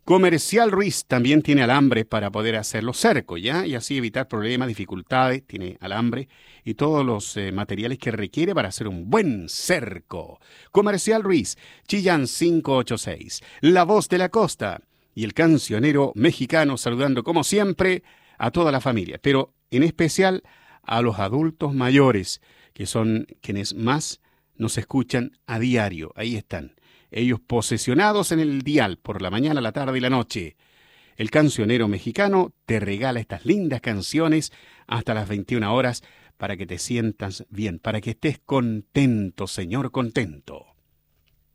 Comercial Ruiz también tiene alambre para poder hacer los cercos, ¿ya? Y así evitar problemas, dificultades. Tiene alambre y todos los materiales que requiere para hacer un buen cerco. Comercial Ruiz, Chillán 586, La Voz de la Costa y el cancionero mexicano saludando como siempre a toda la familia, pero en especial a los adultos mayores, que son quienes más nos escuchan a diario. Ahí están. Ellos posesionados en el dial por la mañana, la tarde y la noche. El cancionero mexicano te regala estas lindas canciones hasta las 21 horas para que te sientas bien, para que estés contento, señor, contento.